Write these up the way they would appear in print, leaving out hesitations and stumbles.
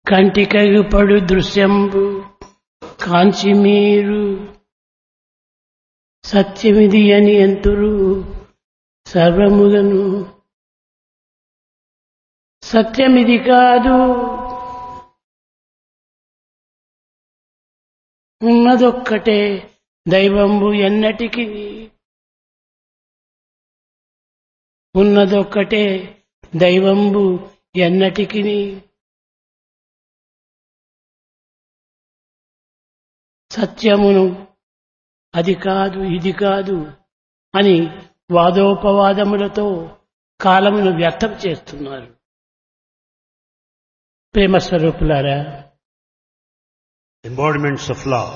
కంటికగు దృశ్యంబు కాంచి మీరు సత్యమిది అని ఎంతురు సర్వముగను సత్యమిది కాదు ఉన్నదొక్కటే దైవంబు ఎన్నటికి ఉన్నదొక్కటే దైవంబు ఎన్నటికి సత్యమును అది కాదు ఇది కాదు అని వాదోపవాదములతో కాలమును వ్యర్థం చేస్తున్నారు. ప్రేమ స్వరూపులారా, embodiments of love.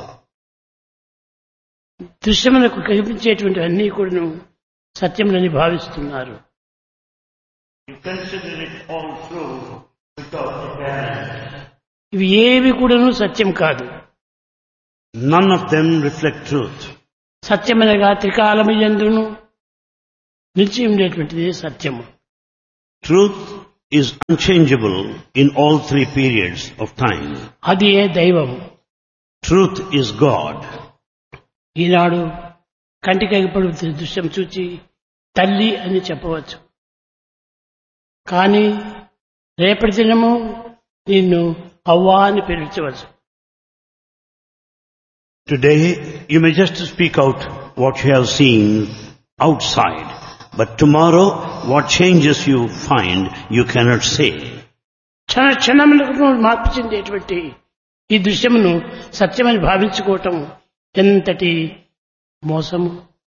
దృశ్యములకు కనిపించేటువంటి అన్నీ కూడా సత్యములని భావిస్తున్నారు. You consider it all true without apparent. ఇవి ఏవి కూడాను సత్యం కాదు. None of them reflect truth. సత్యమనగా త్రికాలము యందును నిలిచి ఉండేటువంటిది సత్యము. Truth is unchangeable in all three periods of time. అది ఏ దైవం. Truth is God. ఈనాడు కంటికైపడు దృశ్యం చూచి తల్లి అని చెప్పవచ్చు. కానీ రేపటి దినము నిన్ను అవ్వా అని పిలిచవచ్చు. Today you may just speak out what you have seen outside, but tomorrow what changes you find you cannot say. క్షణ క్షణములకు మార్పు చెందేటువంటి ఈ దృశ్యమును సత్యమని భావించుకోవటం ఎంతటి మోసము.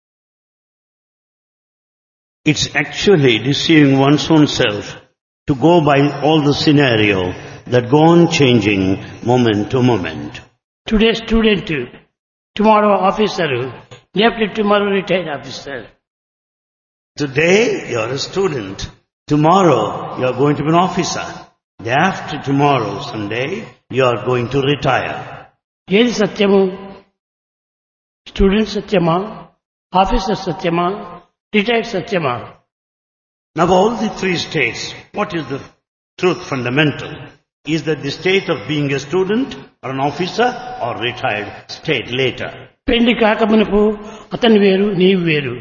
It's actually deceiving one's own self to go by all the scenario that go on changing moment to moment. Today student, tomorrow officer, day after tomorrow retired officer. Today you are a student, tomorrow you are going to be an officer, day after tomorrow, someday you are going to retire. ఏది సత్యము? Student సత్యమా, officer సత్యమా, retired సత్యమా? Now all the three states, what is the truth fundamental? Is that the state of being a student or an officer or retired state later? పెళ్లి కాకమునుపు అతను వేరు, నీవు వేరు.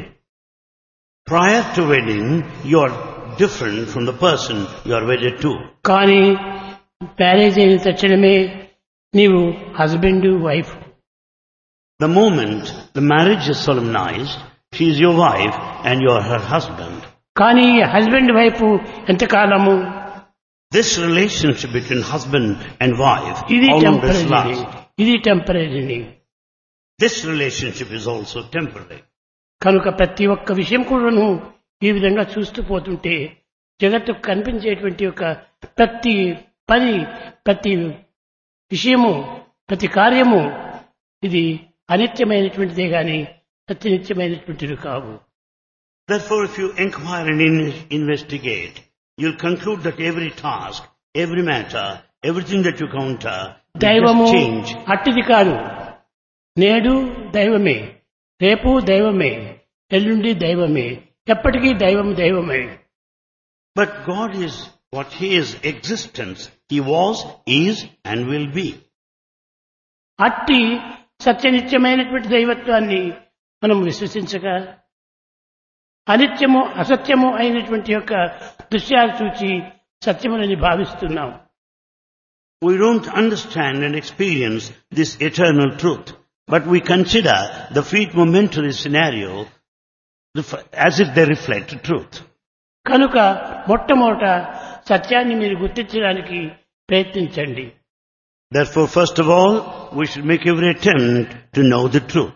Prior to wedding, you are different from the person you are wedded to. కానీ marriage అయిన తక్షణమే నీవు husband wife. The moment the marriage is solemnized, she is your wife and you are her husband. కానీ husband wife ఎంతకాలము? This relationship between husband and wife ఇది how long does temporary, last? ఇది temporary. This relationship is also temporary. కనుక ప్రతి ఒక్క విషయం కూడాను ఈ విధంగా చూస్తూ పోతుంటే జగత్తుకు కనిపించేటువంటి ఒక ప్రతి పని, ప్రతి విషయము, ప్రతి కార్యము ఇది అనిత్యమైనటువంటిదే గాని సత్యనిత్యమైనటువంటిది కావు. Therefore, if you inquire and investigate, you'll conclude that every task, every matter, everything that you counter, దైవము just change. అట్టిది కాదు. నేడు దైవమే, రేపు దైవమే, ఎల్లుండి దైవమే, ఎప్పటికీ దైవం దైవమే. But God is what He is, existence. He was, is and will be. అట్టి సత్యనిత్యమైనటువంటి దైవత్వాన్ని మనం విశ్వసించక అనిత్యము అసత్యము అయినటువంటి యొక్క దృశ్యాలు చూచి సత్యములని భావిస్తున్నాం. We don't understand and experience this eternal truth, but we consider the fleet momentary scenario as if they reflect truth. కనుక మొట్టమొదట సత్యాన్ని మీరు గుర్తించడానికి ప్రయత్నించండి. Therefore, first of all, we should make every attempt to know the truth.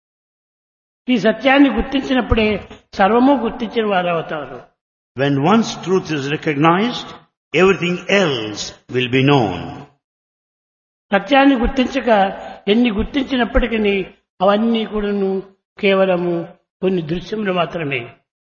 ఈ సత్యాన్ని గుర్తించినప్పుడే సర్వము గుర్తించిన వారు అవుతారు. When once truth is recognized, everything else will be known. సత్యాన్ని గుర్తించక ఎన్ని గుర్తించినప్పటికీ అవన్నీ కూడాను కేవలము కొన్ని దృశ్యములు మాత్రమే.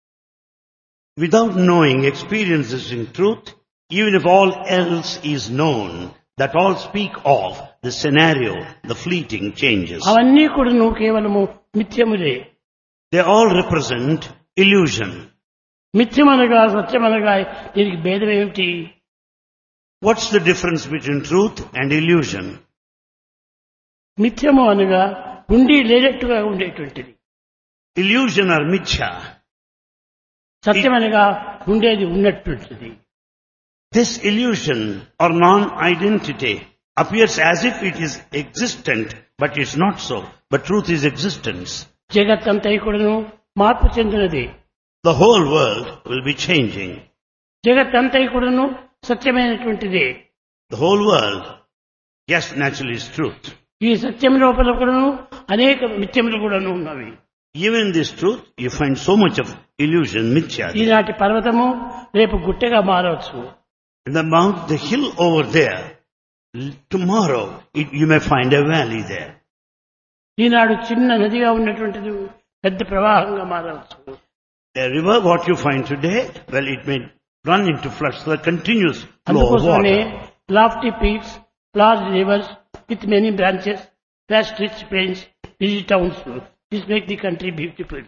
Without knowing experiences in truth, even if all else is known, that all speak of the scenario, the fleeting changes. అవన్నీ కూడాను కేవలము మిథ్యములే. They all represent illusion. మిథ్యమనగా సత్యమనగా దీనికి భేదం ఏమిటి? What's the difference between truth and illusion? మిథ్యము అనగా ఉండి లేనట్టుగా ఉండేటువంటిది. Illusion or mithya. సత్యమనగా ఉండేది ఉన్నట్టుంటిది. This illusion or non-identity appears as if it is existent, but it's not so. But truth is existence. జగత్తంతా కూడాను మార్పు చెందినది. The whole world will be changing. జగత్తంతా కూడాను సత్యమైనటువంటిది. The whole world, yes, naturally is truth. ఈ సత్యం లోపల కూడాను అనేక మిథ్యములు కూడాను ఉన్నవి. Even in this truth, you find so much of illusion, mithya. ఈనాటి పర్వతము రేపు గుట్టగా మారవచ్చు. In the mount, the hill over there, tomorrow you may find a valley there. ఈనాడు చిన్న నదిగా ఉన్నటువంటిది పెద్ద ప్రవాహంగా మారవచ్చు. A river, what you find today, well, it may run into floods, so the continuous flow of అందుకోసమే water. lofty peaks, large rivers with many branches, vast rich plains, busy towns. This make the country beautiful.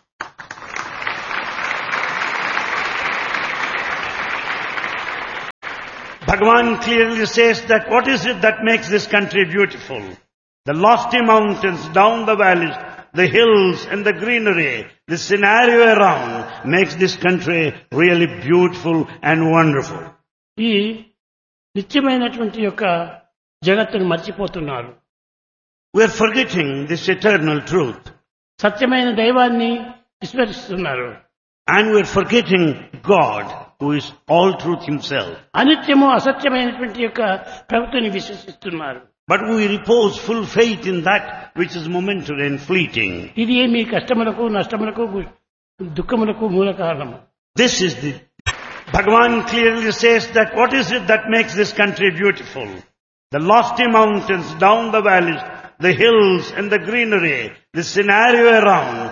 Bhagavan clearly says that what is it that makes this country beautiful? The lofty mountains, down the valleys, the hills and the greenery, the scenario around makes this country really beautiful and wonderful. ఈ నిత్యమైనటువంటి యొక్క జగత్తును మర్చిపోతున్నారు. We are forgetting this eternal truth. సత్యమైన దైవాన్ని విస్మరిస్తున్నారు. And we are forgetting God, who is all truth himself. అనిత్యము అసత్యమైనటువంటి యొక్క ప్రభుత్వాన్ని విశ్వసిస్తున్నారు. But we repose full faith in that which is momentary and fleeting. ఇది మీ కష్టములకు నష్టములకు దుఃఖములకు మూల కారణము. This is the Bhagavan clearly says that what is it that makes this country beautiful? The lofty mountains, down the valleys, the hills and the greenery, the scenario around